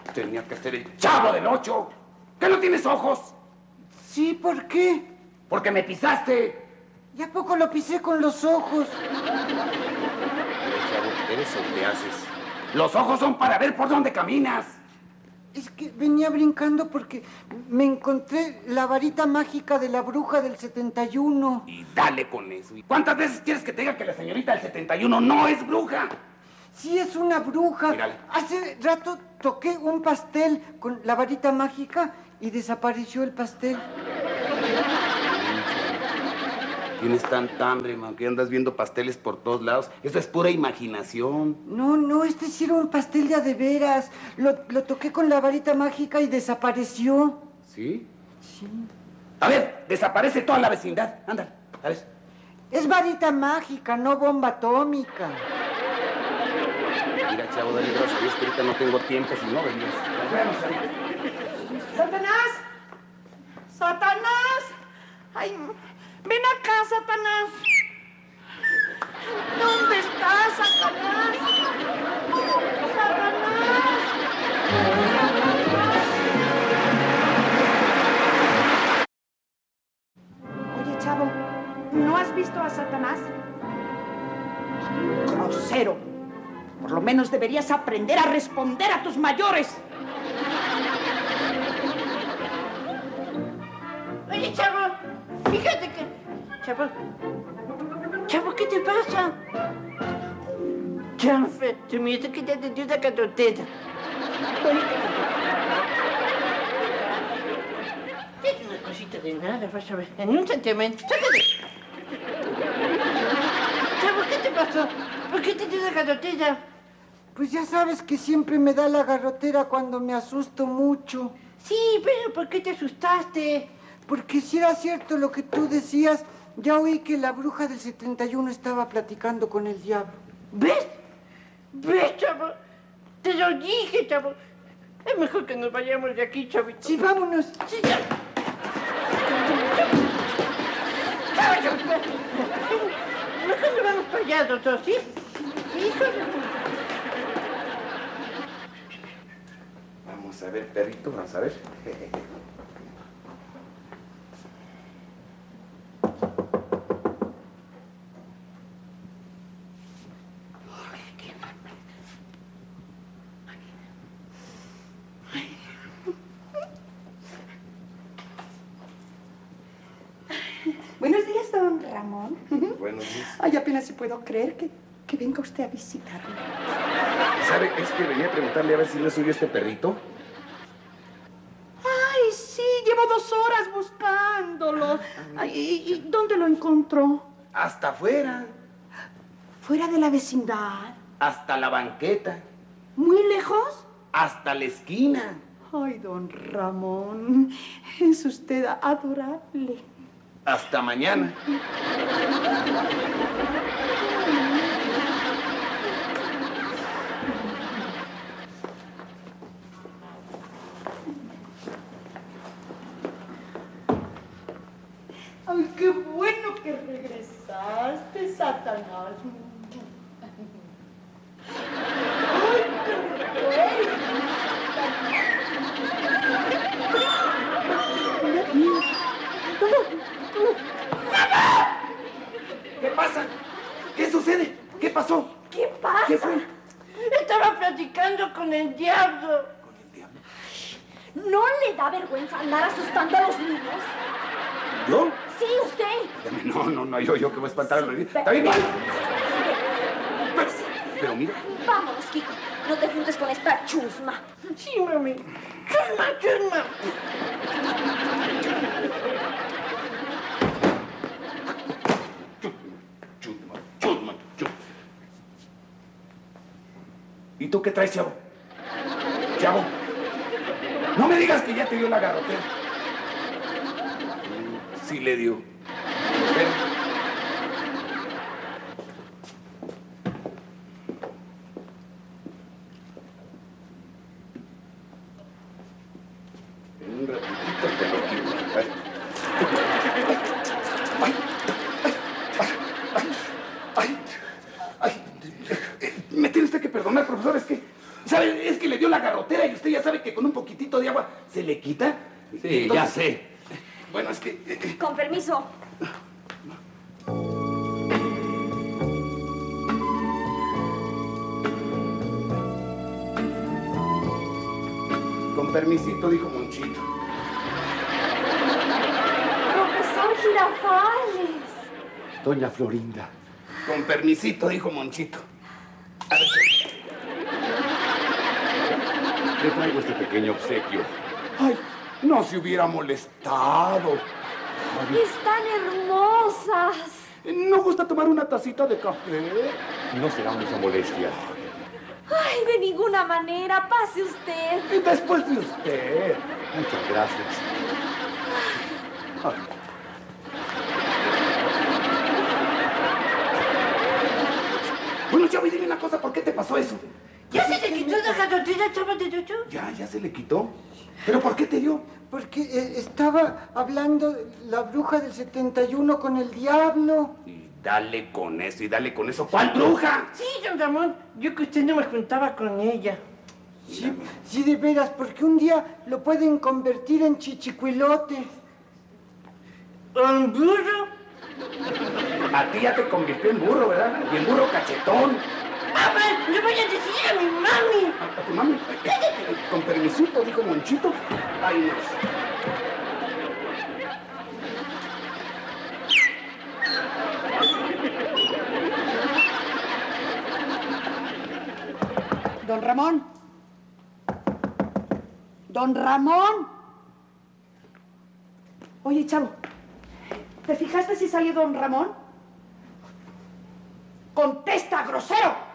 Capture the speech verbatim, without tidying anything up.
Tenía que ser el Chavo del Ocho. ¿Que no tienes ojos? Sí, ¿por qué? Porque me pisaste. ¿Y a poco lo pisé con los ojos? Chavo, ¿eres o te haces? Los ojos son para ver por dónde caminas. Es que venía brincando porque me encontré la varita mágica de la bruja del setenta y uno. Y dale con eso. ¿Y cuántas veces quieres que te diga que la señorita del setenta y uno no es bruja? Sí, es una bruja. Mírale. Hace rato toqué un pastel con la varita mágica y desapareció el pastel. Tienes tanta hambre, man, que andas viendo pasteles por todos lados. Eso es pura imaginación. No, no, este sí era un pastel de a de veras. Lo, lo toqué con la varita mágica y desapareció. ¿Sí? Sí. A ver, desaparece toda la vecindad. Ándale, a ver. Es varita mágica, no bomba atómica. Mira, Chavo, dale gracias a Dios que ahorita no tengo tiempo, si no venías. Nos vemos ahí. ¡Satanás! ¡Satanás! ¡Ay! ¡Ven acá, Satanás! ¿Dónde estás, Satanás? ¡Satanás! Oye, Chavo, ¿no has visto a Satanás? ¡Grosero! Por lo menos deberías aprender a responder a tus mayores. Oye, Chavo, fíjate que... Chavo, Chavo, ¿qué te pasa? Chavo, tu miedo que te dio una carotera. Es una cosita de nada, vas a ver. En un santiamento. ¡Sácate! Chavo, ¿qué te pasó? ¿Por qué te dio una carotera? Pues ya sabes que siempre me da la garrotera cuando me asusto mucho. Sí, pero ¿por qué te asustaste? Porque si era cierto lo que tú decías, ya oí que la bruja del setenta y uno estaba platicando con el diablo. ¿Ves? ¿Ves, Chavo? Te lo dije, Chavo. Es mejor que nos vayamos de aquí, Chavito. Sí, vámonos. Sí, ya. Chavo, Chavo. Mejor nos vamos para allá, doctor, ¿sí? Hijo de... Vamos a ver, perrito, vamos a ver. Buenos días, don Ramón. Buenos días. Ay, apenas si puedo creer que, que venga usted a visitarme. ¿Sabe? Es que venía a preguntarle a ver si no es suyo este perrito. Ay, sí, llevo dos horas buscándolo. Ay, ¿y, y dónde lo encontró? Hasta afuera. ¿Fuera de la vecindad? Hasta la banqueta. ¿Muy lejos? Hasta la esquina. Ay, don Ramón, es usted adorable. Hasta mañana. Ay, qué bueno que regresaste, Satanás. Ay, qué bueno, ¿Qué pasa? ¿Qué sucede? ¿Qué pasó? ¿Qué pasa? ¿Qué fue? Estaba platicando con el diablo. ¿Con el diablo? ¿No le da vergüenza andar asustando a los niños? ¿Yo? Sí, usted. No, no, no, yo, yo que voy a espantar a los niños. Está bien, vale. Pero, pero mira. Vámonos, Kiko. No te juntes con esta chusma. Sí, mami. Chusma, chusma. Chusma, chusma, chusma. ¿Y tú qué traes, Chavo? Chavo, no me digas que ya te dio la garrotera. Sí le dio. Pero... en un ratito te lo quito. Ay. Ay. Ay. Ay. Ay. Me tiene usted que perdonar, profesor, es que ¿Sabe? Es que le dio la garrotera y usted ya sabe que con un poquitito de agua se le quita. Sí, Entonces, ya sé. Bueno, es que... eh, eh, Con permiso. con permisito, dijo Monchito. Profesor Girafales. Doña Florinda. Con permisito, dijo Monchito. A ver, Le traigo este pequeño obsequio. ay, no se hubiera molestado. Están hermosas. ¿No gusta tomar una tacita de café? No será mucha molestia. Ay, de ninguna manera. Pase usted. Y después de usted. Muchas gracias. Ay. Bueno, Chavo, y dime una cosa, ¿por qué te pasó eso? ¿Ya se te quitó la garrotera, chavo de Chuchu? Ya, ya se le quitó. ¿Pero por qué te dio? Porque eh, estaba hablando la bruja del setenta y uno con el diablo. Y dale con eso, y dale con eso. ¿Cuál bruja? Sí, don Ramón, yo que usted no me juntaba con ella. Sí, sí, de veras, porque un día lo pueden convertir en chichicuilote. ¿Un burro? A ti ya te convirtió en burro, ¿verdad? Y en burro cachetón. ¡Mamá! ¡Le voy a decir a mi mami! A, a tu mami. Con permisito, dijo Monchito. Ay, no sé. Don Ramón. Don Ramón. Oye, chavo, ¿te fijaste si salió don Ramón? Contesta, grosero.